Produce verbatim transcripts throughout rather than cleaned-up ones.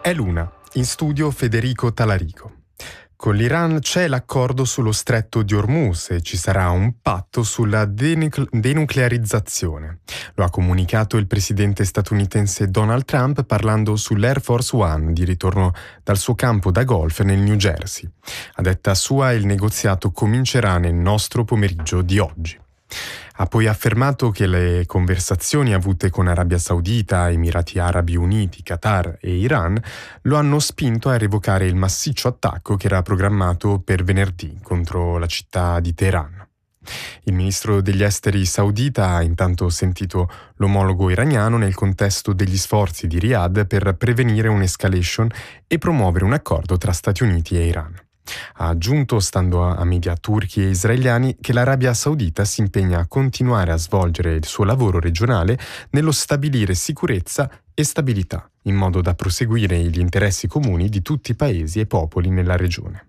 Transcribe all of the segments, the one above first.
È l'una. In studio Federico Talarico. Con l'Iran c'è l'accordo sullo stretto di Hormuz e ci sarà un patto sulla denucle- denuclearizzazione. Lo ha comunicato il presidente statunitense Donald Trump parlando sull'Air Force One di ritorno dal suo campo da golf nel New Jersey. A detta sua, il negoziato comincerà nel nostro pomeriggio di oggi. Ha poi affermato che le conversazioni avute con Arabia Saudita, Emirati Arabi Uniti, Qatar e Iran lo hanno spinto a revocare il massiccio attacco che era programmato per venerdì contro la città di Teheran. Il ministro degli esteri saudita ha intanto sentito l'omologo iraniano nel contesto degli sforzi di Riyadh per prevenire un'escalation e promuovere un accordo tra Stati Uniti e Iran. Ha aggiunto, stando a media turchi e israeliani, che l'Arabia Saudita si impegna a continuare a svolgere il suo lavoro regionale nello stabilire sicurezza e stabilità, in modo da proseguire gli interessi comuni di tutti i paesi e popoli nella regione.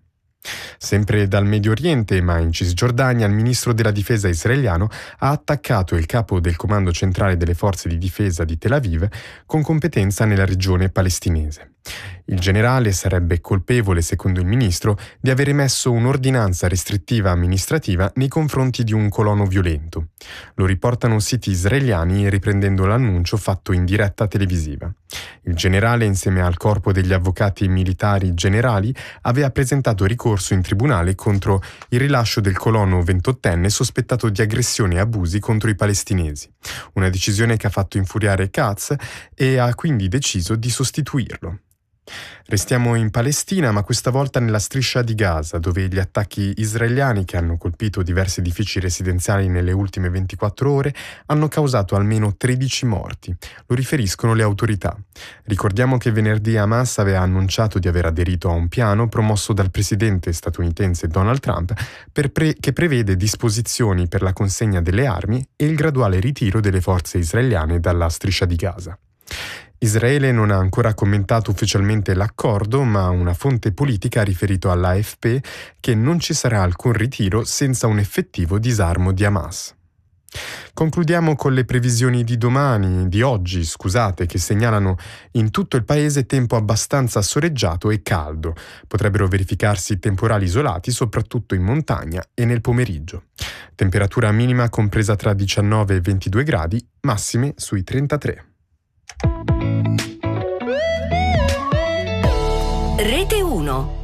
Sempre dal Medio Oriente, ma in Cisgiordania, il ministro della difesa israeliano ha attaccato il capo del comando centrale delle forze di difesa di Tel Aviv con competenza nella regione palestinese. Il generale sarebbe colpevole, secondo il ministro, di aver emesso un'ordinanza restrittiva amministrativa nei confronti di un colono violento. Lo riportano siti israeliani riprendendo l'annuncio fatto in diretta televisiva. Il generale, insieme al corpo degli avvocati militari generali, aveva presentato ricorso in tribunale contro il rilascio del colono ventottenne sospettato di aggressioni e abusi contro i palestinesi. Una decisione che ha fatto infuriare Katz e ha quindi deciso di sostituirlo. Restiamo in Palestina, ma questa volta nella striscia di Gaza, dove gli attacchi israeliani che hanno colpito diversi edifici residenziali nelle ultime ventiquattro ore hanno causato almeno tredici morti. Lo riferiscono le autorità. Ricordiamo che venerdì Hamas aveva annunciato di aver aderito a un piano promosso dal presidente statunitense Donald Trump per pre- che prevede disposizioni per la consegna delle armi e il graduale ritiro delle forze israeliane dalla striscia di Gaza. Israele non ha ancora commentato ufficialmente l'accordo, ma una fonte politica ha riferito all'A F P che non ci sarà alcun ritiro senza un effettivo disarmo di Hamas. Concludiamo con le previsioni di domani, di oggi, scusate, che segnalano in tutto il paese tempo abbastanza soleggiato e caldo. Potrebbero verificarsi temporali isolati, soprattutto in montagna e nel pomeriggio. Temperatura minima compresa tra diciannove e ventidue gradi, massime sui trentatré. Rete uno.